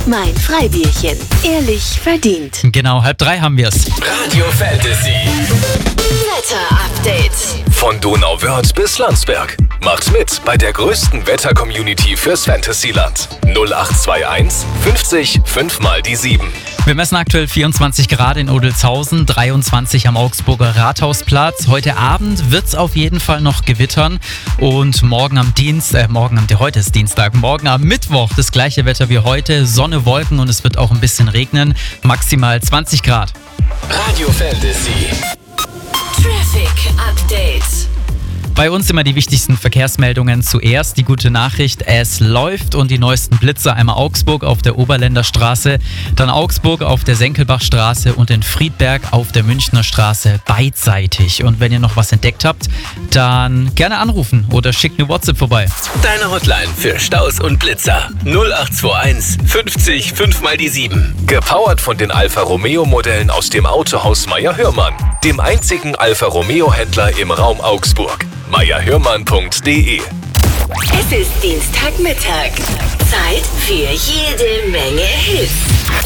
Mein Freibierchen. Ehrlich verdient. Genau, 2:30 haben wir es. Radio Fantasy. Wetterupdate. Von Donauwörth bis Landsberg. Macht mit bei der größten Wetter-Community fürs Fantasyland. 0821 50 5 mal die 7. Wir messen aktuell 24 Grad in Odelzhausen, 23 am Augsburger Rathausplatz. Heute Abend wird es auf jeden Fall noch gewittern und heute ist Dienstag, morgen am Mittwoch das gleiche Wetter wie heute, Sonne, Wolken und es wird auch ein bisschen regnen, maximal 20 Grad. Radio Fantasy. Traffic Update. Bei uns immer die wichtigsten Verkehrsmeldungen. Zuerst die gute Nachricht, es läuft und die neuesten Blitzer. Einmal Augsburg auf der Oberländer Straße, dann Augsburg auf der Senkelbachstraße und in Friedberg auf der Münchner Straße beidseitig. Und wenn ihr noch was entdeckt habt, dann gerne anrufen oder schickt eine WhatsApp vorbei. Deine Hotline für Staus und Blitzer. 0821 50 5 mal die 7. Gepowert von den Alfa Romeo Modellen aus dem Autohaus Meyer-Hörmann. Dem einzigen Alfa Romeo Händler im Raum Augsburg. meyerhörmann.de. Es ist Dienstagmittag. Zeit für jede Menge Hits.